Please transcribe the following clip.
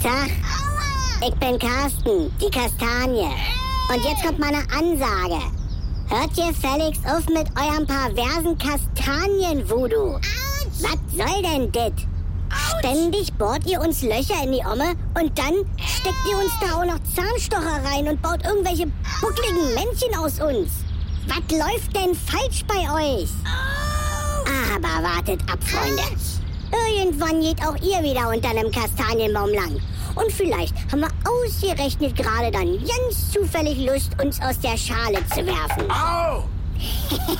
Tag, ich bin Carsten, die Kastanie. Und jetzt kommt meine Ansage. Hört ihr gefälligst auf mit eurem perversen Kastanien-Voodoo. Was soll denn dit? Ständig bohrt ihr uns Löcher in die Omme und dann steckt ihr uns da auch noch Zahnstocher rein und baut irgendwelche buckligen Männchen aus uns. Was läuft denn falsch bei euch? Aber wartet ab, Freunde. Irgendwann geht auch ihr wieder unter einem Kastanienbaum lang. Und vielleicht haben wir ausgerechnet gerade dann ganz zufällig Lust, uns aus der Schale zu werfen. Au!